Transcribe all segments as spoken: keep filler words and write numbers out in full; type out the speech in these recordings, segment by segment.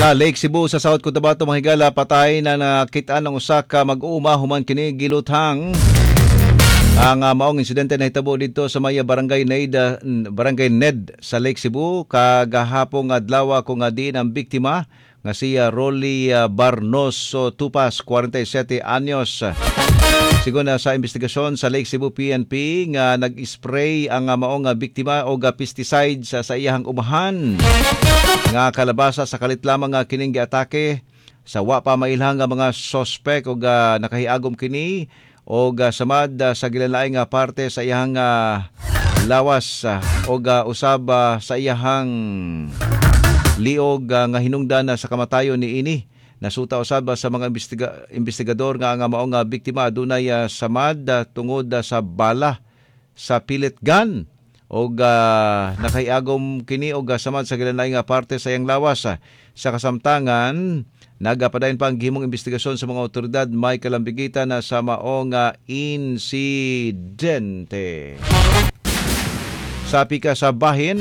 Sa Lake Cebu sa South Cotabato mga higala, patay na nakita ng usa ka mag-uuma human kini giluthang. Ang uh, maong insidente na hitabo dito sa Maya Barangay Ned, uh, Barangay Ned sa Lake Cebu kagahapong adlaw kung nga diin ang biktima nga si uh, Rolly uh, Barnoso Tupas, forty-seven anyos. Sigon na sa investigasyon sa Lake Cebu P N P nga nag-spray ang uh, maong uh, biktima og uh, pesticides uh, sa iyahang umahan nga kalabasa sa kalit lamang nga kining giatake sa wa pa mailhang nga mga suspect og uh, nakahiagom kini og uh, samad uh, sa gilalaing nga parte sa iyahang uh, lawas uh, og uh, usab uh, sa iyahang liog uh, nga hinungdan uh, sa kamatayon ni ini. Nasuta usab uh, sa mga imbestiga- investigador nga nga maong uh, biktima adunay uh, samad uh, tungod uh, sa bala sa pellet gun og uh, nakahiagom kini og uh, samad sa gilalaing nga parte sa iyang lawas. Uh, sa kasamtangan nagapadayon pa ang gihimong investigasyon sa mga otoridad may kalambigitan na sa maong uh, insidente. Sapi ka sa bahin.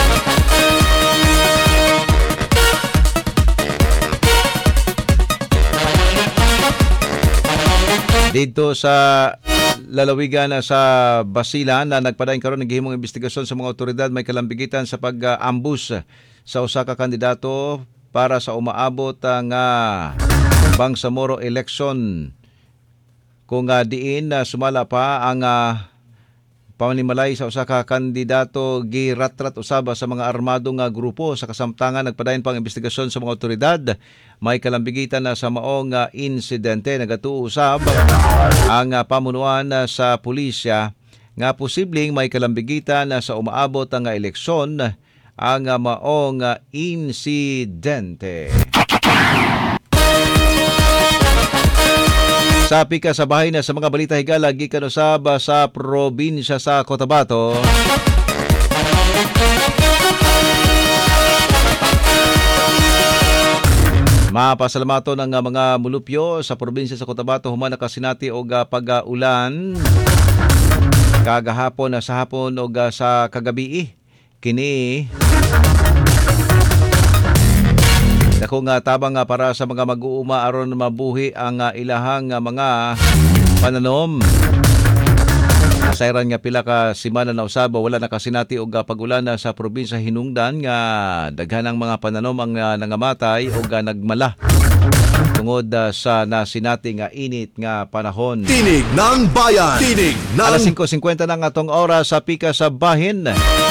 Dito sa lalawigan na sa Basilan na nagpadayon karon ng gihimong investigasyon sa mga otoridad may kalambigitan sa pag-ambush sa usa ka kandidato para sa umaabot nga Bangsamoro election. Kung uh, diin na uh, sumala pa ang uh, pamanimalay sa usa ka kandidato giratrat usaba sa mga armado nga grupo. Sa kasamtangan nagpadayon pang investigasyon sa mga otoridad may kalambigitan na sa maong uh, insidente. Nagatuo usab ang uh, pamunuan uh, sa pulisya nga posibleng may kalambigitan na sa umaabot ang uh, eleksyon ang uh, maong uh, insidente. Sapi ka sa bahay na sa mga balita higala gikan usab sa probinsya sa Cotabato. Mapasalamaton ang mga mulupyo sa probinsya sa Cotabato human nakasinati og pag-ulan kagahapon na sa hapon og sa kagabi. Kini dako nga tabang nga para sa mga mag-uuma aron mabuhi ang uh, ilahang uh, mga pananom. Nasayran nga pila ka simana na usab wala nakasinati og uh, pag-ulan uh, sa probinsya hinungdan nga daghanang mga pananom ang uh, nangamatay og uh, nagmala tungod uh, sa nasinati nga init nga panahon. Tinig ng Bayan. Tinig ng Alas singko singkwenta na nga tong oras sa pika sa bahin.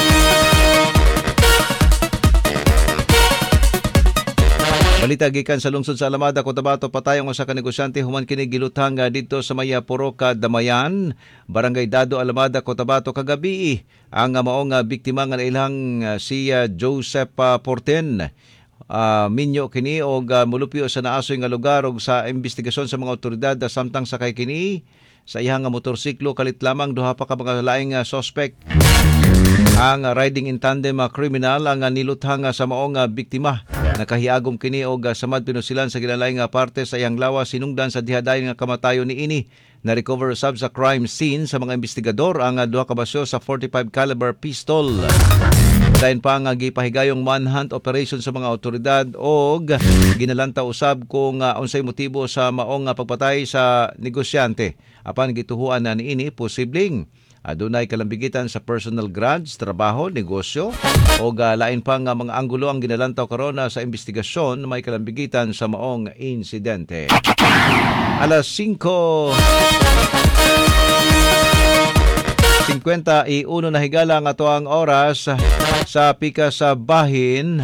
Balita gikan sa lungsod sa Alamada, Cotabato, patay ang usa ka negosyante human kini giluthang dito sa Maya Poroca, Damayan, Barangay Dado, Alamada, Cotabato kagabi. Ang maong biktima nga ilang si Joseph Porten. Uh, minyo kini og uh, mulupyo sa naasoy nga lugar og sa investigasyon sa mga otoridad uh, samtang sakay kini sa iyang motorsiklo kalit lamang duha pa ka mga laing uh, suspect. Ang uh, riding in tandem uh, criminal ang uh, niluthang uh, sa maong uh, biktima. Nakahiagom kini og uh, samad pinusilan sa gilalaing uh, parte sa iyang lawas sinungdan sa dihadayon nga kamatayon ni ini. Na-recover sab sa crime scene sa mga investigador ang uh, duha ka basyo sa forty-five caliber pistol. Dayon pa nga gipahigayong manhunt operation sa mga otoridad og ginalanta usab kung uh, unsay motibo sa maong uh, pagpatay sa negosyante. Apan gituhuan na niini posibleng adunay kalambigitan sa personal grudge, trabaho, negosyo o uh, lain pang uh, mga anggulo ang ginalantaw karon sa investigasyon na may kalambigitan sa maong insidente. Alas singko singkwenta y uno na higala nga to ang oras sa pika sa bahin.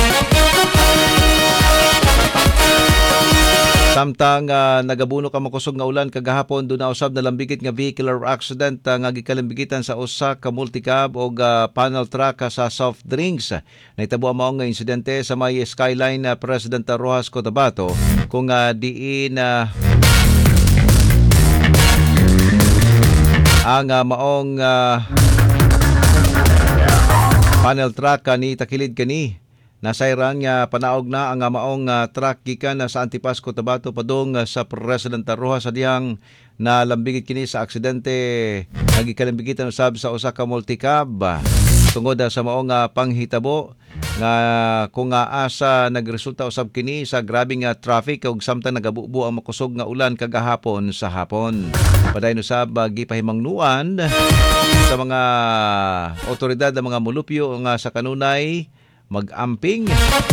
Samtang uh, nagabuno ka makusog nga ulan kagahapon doon na usab na lambigit nga vehicular accident uh, nga gikalambigitan sa usa ka multicab o uh, panel truck uh, sa soft drinks. Nahitabo ang maong nga insidente sa may Skyline uh, President Rojas, Cotabato kung uh, diin uh, ang uh, maong uh, panel truck uh, ni takilid kani. Nasayran nga panaog na ang maong uh, truck gikan uh, sa Antipas, Cotabato padung uh, sa President Rojas sa diyang nalambigit kini sa aksidente nagikalambigitan usab sa usa ka multicab. tungod sa maong nga panghitabo nga kung nga asa nagresulta usab kini sa grabe nga traffic ug samtang nagabubo ang makusog nga ulan kagahapon sa hapon. Padayon usab gipahimangnuan sa mga otoridad ng mga mulupyo nga sa kanunay mag-amping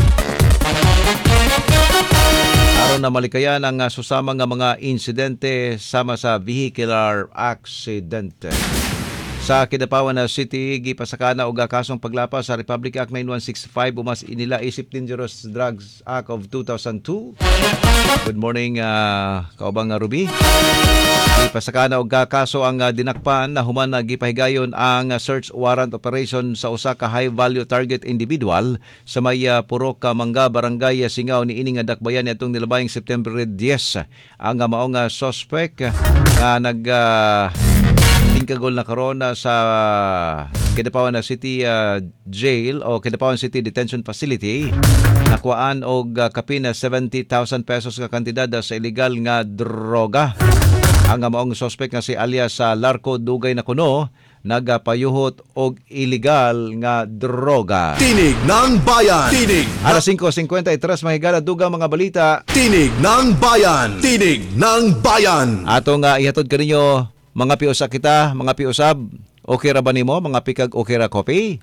aron na malikayan ang uh, susama nga mga insidente sama sa vehicular accident. Sa Kidapawan na City, gipasakana og kasong paglapas sa Republic Act nine one six five umas inila isip Dangerous Drugs Act of two thousand two. Good morning, uh, kaubang Ruby. Gipasakana og kaso ang uh, dinakpan na human na gipahigayon ang uh, search warrant operation sa usa ka high value target individual sa may uh, Purok ka Mangga Barangay Singaw ni ini nga dakbayan niadtong nilabayng September ten. Ang uh, maong uh, suspect nga uh, nag uh, tingkagol na karon sa Kidapawan na City uh, Jail o Kidapawan City Detention Facility. Nakuhaan og uh, kapin na seventy thousand pesos nga kantidad sa illegal nga droga. Ang maong suspect nga si alias sa uh, Larco Dugay na kuno nagapayuhot og illegal nga droga. Tinig ng Bayan. Tinig. Alas five fifty-three mahigala dugang mga balita. Tinig ng Bayan. Tinig ng Bayan. Ato nga ihatod kaninyo mga piusa kita, mga piusab. Okay ra ba nimo mga pikag okay ra coffee?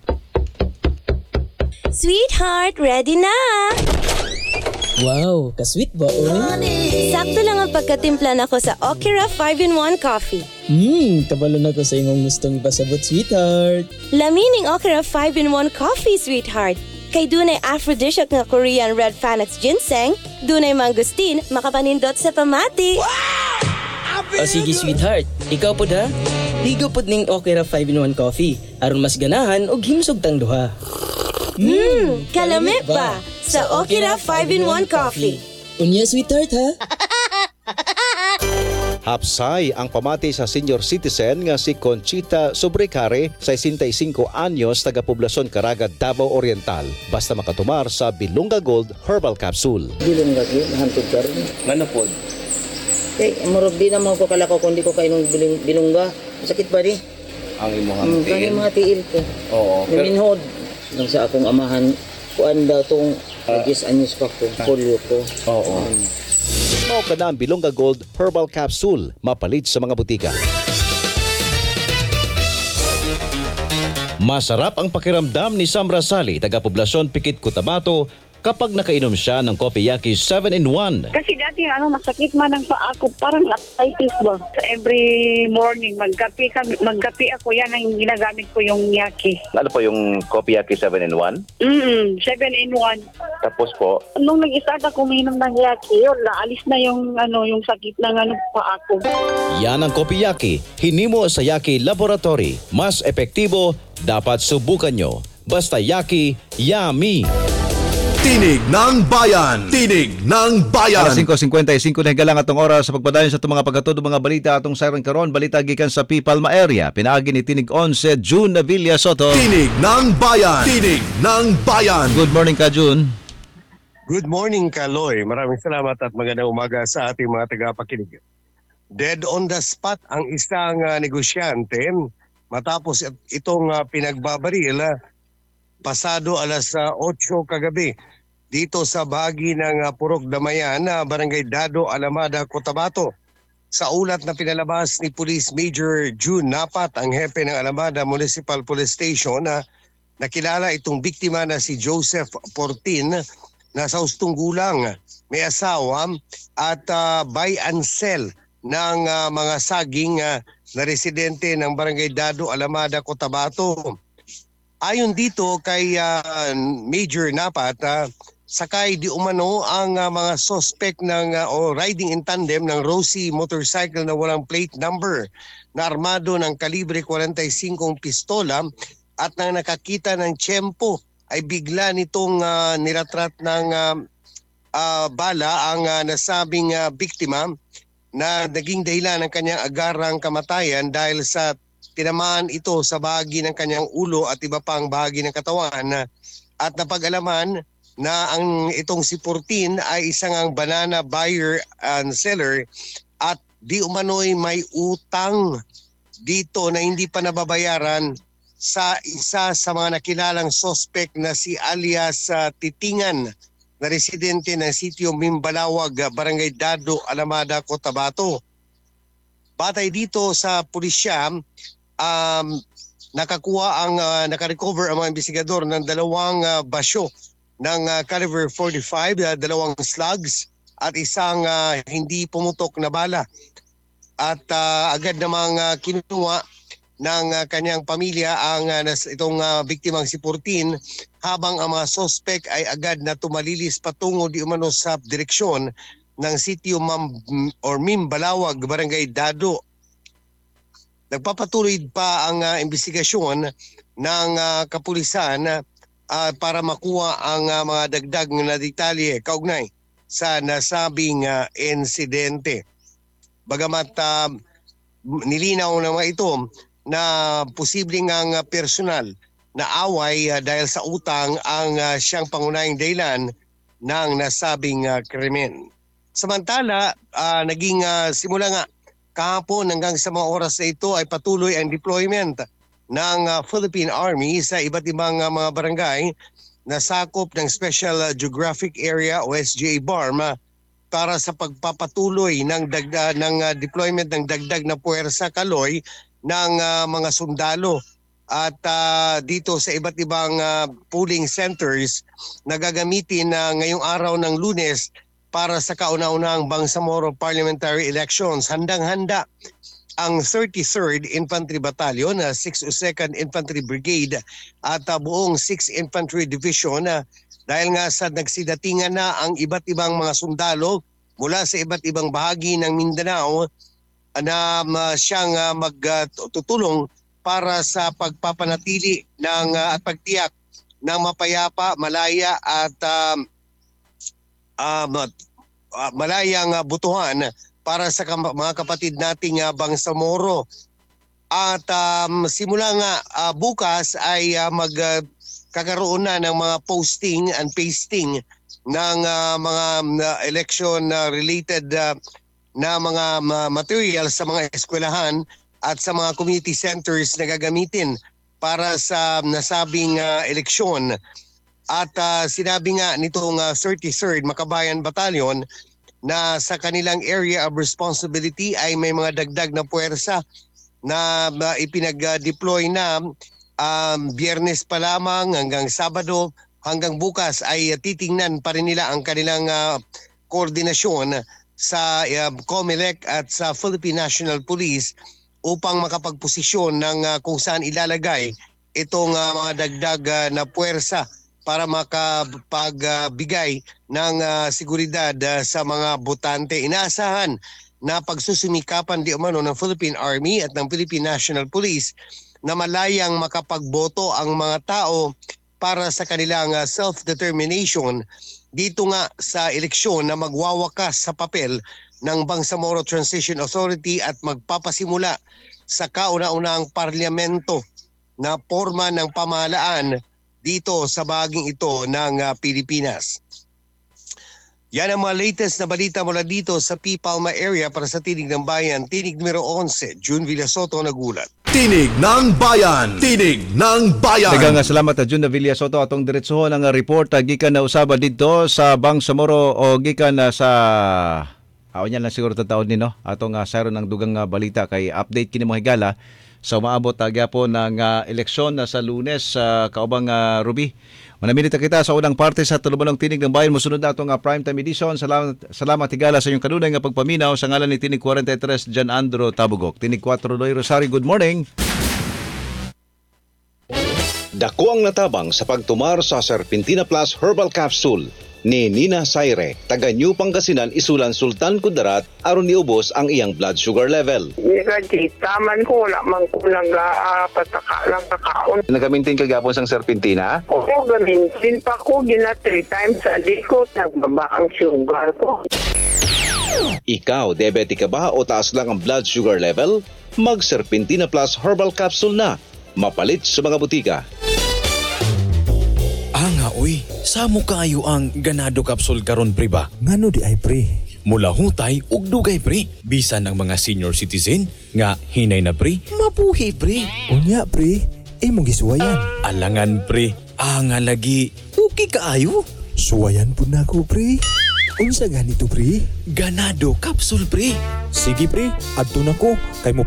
Sweetheart, ready na! Wow, ka-sweet ba, oy? Sakto lang ang pagkatimpla nako sa Okira five in one coffee. Hmm, kabalo na ko sa imong gustong ipasabot, sweetheart. Lamining Okira five in one coffee, sweetheart. Kay dunay aphrodisiac nga Korean red Phoenix ginseng, dunay mangustin, makapanindot sa pamati. O sige, sweetheart. Ikaw po da? Higo po ning Okira five in one coffee. Aron mas ganahan og himsog tang duha. Hmm, kalami ba? Sa Okira five in one coffee. Unya, sweetheart, ha? Hapsay ang pamati sa senior citizen nga si Conchita Sobrecare, sesenta y cinco anyos, taga-poblasyon Caraga, Davao Oriental. Basta makatumar sa Bilunga Gold Herbal Capsule. Bilong lagi, nahantod ka rin. Ngano po? Eh, murag di naman ko kalakaw kung di ko kayo ng biling, bilungga. Sakit ba di? Ang imong Hmm, kaya mga tiil ko. Oo. Pero, Naminhod. Nang sa akong amahan, kuan daw tong agis anyos pa ko, polio ko. oo. Mao ka na ang Bilunga Gold Herbal Capsule, mapalit sa mga butika. Masarap ang pakiramdam ni Sam Rasali, taga-poblasyon Pikit, Cotabato, kapag nakainom siya ng Kopiyaki seven in one. Kasi dati ano, masakit man ang paa ko, parang arthritis ba. So every morning, magkape, kami, magkape ako, yan ang ginagamit ko yung yaki. Ano po yung Kopiyaki seven in one? Mm, seven in one. Tapos po, Nung nag-start ako uminom ng yaki, yun, naalis na yung, ano, yung sakit ng ano, paa ko. Yan ang Kopiyaki, hinimo sa Yaki Laboratory. Mas epektibo, dapat subukan nyo. Basta Yaki, yummy! Tinig ng Bayan. Tinig ng Bayan. Alas five fifty-five na higalang atong oras sa pagpadayon sa itong mga pagkatudo mga balita atong siren karon. Balita gikan sa Pipalma area. Pinaagi ni Tinig eleven, June Navilla Soto. Tinig ng Bayan. Tinig ng Bayan. Good morning ka, June. Good morning, Kaloy. Maraming salamat at magandang umaga sa ating mga tagapakinig. Dead on the spot ang isang uh, negosyante matapos itong uh, pinagbabaril uh, pasado alas uh, eight kagabi dito sa bahagi ng uh, Purok Damayan, uh, Barangay Dado, Alamada, Cotabato. Sa ulat na pinalabas ni Police Major June Napat, ang hepe ng Alamada Municipal Police Station, na uh, nakilala itong biktima na si Joseph Portin, na sa hustong gulang, may asawa at uh, buy and sell ng uh, mga saging uh, na residente ng Barangay Dado, Alamada, Cotabato. Ayon dito kay uh, Major Napat, uh, sakay di umano ang uh, mga suspect ng uh, o riding in tandem ng Rosie motorcycle na walang plate number na armado ng kalibre forty-five pistola at nang nakakita ng tiyempo ay bigla nitong uh, niratrat ng uh, uh, bala ang uh, nasabing uh, biktima na naging dahilan ng kanyang agarang kamatayan dahil sa tinamaan ito sa bahagi ng kanyang ulo at iba pang bahagi ng katawan, at napag-alaman na ang itong si Portin ay isang ang banana buyer and seller at di umano'y may utang dito na hindi pa nababayaran sa isa sa mga nakilalang suspect na si alias uh, Titingan na residente ng sitio Mimbalawag, Barangay Dado, Alamada, Cotabato. Batay dito sa pulisya, um, nakakuha ang uh, nakarecover ang mga investigador ng dalawang uh, basyo ng uh, caliber forty-five, uh, dalawang slugs at isang uh, hindi pumutok na bala. At uh, agad namang uh, kinuha ng uh, kanyang pamilya ang uh, nas, itong uh, biktimang si Portin, habang ang mga suspect ay agad na tumalilis patungo di umano sa direksyon ng sitio Mam or Mimbalawag, Barangay Dado. Nagpapatuloy pa ang uh, investigasyon ng uh, kapulisan uh, para makuha ang uh, mga dagdag na detalye kaugnay sa nasabing uh, insidente. Bagamat uh, nilinaw naman ito na posibleng ang uh, personal na away uh, dahil sa utang ang uh, siyang pangunahing dahilan ng nasabing uh, krimen. Samantala, uh, naging uh, simula nga kahapon hanggang sa mga oras na ito ay patuloy ang deployment ng uh, Philippine Army sa iba't ibang uh, mga barangay na sakop ng Special uh, Geographic Area o S G A B A R M uh, para sa pagpapatuloy ng dagdag ng uh, deployment ng dagdag na puwersa kaloy ng uh, mga sundalo at uh, dito sa iba't ibang uh, polling centers na gagamitin uh, ngayong araw ng Lunes para sa kauna-unahang Bangsamoro Parliamentary Elections. Handang-handa ang thirty-third Infantry Battalion, uh, sixth o second Infantry Brigade at uh, buong sixth Infantry Division uh, dahil nga sa nagsidatingan na ang iba't ibang mga sundalo mula sa iba't ibang bahagi ng Mindanao na uh, siyang uh, magtutulong uh, para sa pagpapanatili ng uh, at pagtiyak ng mapayapa, malaya at uh, uh, uh, malayang uh, butuhan para sa kam- mga kapatid nating uh, Bangsamoro. At um, simula nga uh, bukas ay uh, magkakaroon uh, na ng mga posting and pasting ng uh, mga uh, election uh, related uh, na mga uh, materials sa mga eskwelahan at sa mga community centers na gagamitin para sa nasabing uh, eleksyon. At uh, sinabi nga nitong uh, thirty-third Makabayan Battalion na sa kanilang area of responsibility ay may mga dagdag na puwersa na uh, ipinag-deploy na um, Biyernes pa lamang hanggang Sabado, hanggang bukas ay uh, titingnan pa rin nila ang kanilang uh, koordinasyon sa uh, COMELEC at sa Philippine National Police upang makapagposisyon ng uh, kung saan ilalagay itong uh, mga dagdag uh, na puwersa para makapagbigay uh, ng uh, seguridad uh, sa mga botante. Inaasahan na pagsusumikapan di umano ng Philippine Army at ng Philippine National Police na malayang makapagboto ang mga tao para sa kanilang uh, self-determination dito nga sa eleksyon na magwawakas sa papel ng Bangsamoro Transition Authority at magpapasimula sa kauna-unahang parlamento na forma ng pamahalaan dito sa bahaging ito ng uh, Pilipinas. Yan ang mga latest na balita mula dito sa P. Palma area para sa Tinig ng Bayan. Tinig numero eleven, June Villasoto nagulat. Tinig ng Bayan! Tinig ng Bayan! Daghang salamat at June Villasoto atong diretsohon ang report uh, gikan na usaba dito sa Bangsamoro o gikan na sa awan yan lang siguro tataon ni no atong uh, sayro ng dugang uh, balita kay update kini mo higala sa umaabot uh, gyapon ng uh, eleksyon na sa Lunes sa uh, kaubang uh, Ruby. Manamilita kita sa unang parte sa Tulumanong Tinig ng Bayan. Musunod na itong uh, primetime edition. Salamat, salamat higala sa inyong kanunay nga pagpaminaw sa ngalan ni Tinig forty-three, Jan Andro Tabugok. Tinig four, Loy Rosario, good morning. Dako ang natabang sa pagtumar sa Serpentina Plus Herbal Capsule ni Nina Saire, taga New Pangasinan, Isulan, Sultan Kudarat, aron niubos ang iyang blood sugar level. Kasi taman ko, wala man ko nag-pataka lang kakaon. Nagamitin ka gapon sang Serpentina? Oo, gamintin pa ko, gina three times a day ko, nagbaba ang sugar ko. Ikaw, diabetic ka ba o taas lang ang blood sugar level? Mag Serpentina Plus Herbal Capsule na. Mapalit sa mga butika. Ah nga uy, samo kaayo ang ganado capsule karon pre ba? Ngano di ay pre? Mula hutay ug dugay pre. Bisan ang mga senior citizen nga hinay na pre, mabuhi pre. Unya pre, imong gisuwayan. Alangan pre, anga lagi. Okay kaayo. Suwayan po na ko, pre. Unsa ganito, pre? Ganado capsule pre. Sige, pre. Adto na ko. Kay mo